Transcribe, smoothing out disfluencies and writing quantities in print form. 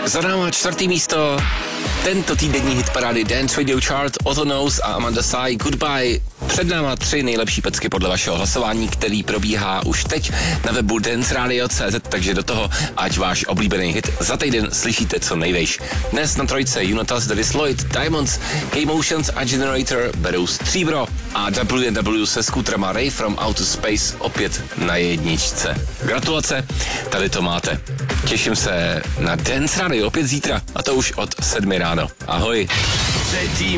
Za náma 4. místo. Tento týdenní hit parády Dance Radio Chart, Otto Knows a Amanda Sai, Goodbye. Před náma 3 nejlepší pecky podle vašeho hlasování, který probíhá už teď na webu danceradio.cz, takže do toho, ať váš oblíbený hit za týden slyšíte co nejvejš. Dnes na trojce Unitas, Davis Lloyd, Diamonds, K-Motions a Generator berou stříbro a WW se skutrama Ray from Outer Space opět na jedničce. Gratulace, tady to máte. Těším se na Dance Radio opět zítra, a to už od 7 ráno. Ahoj. 3.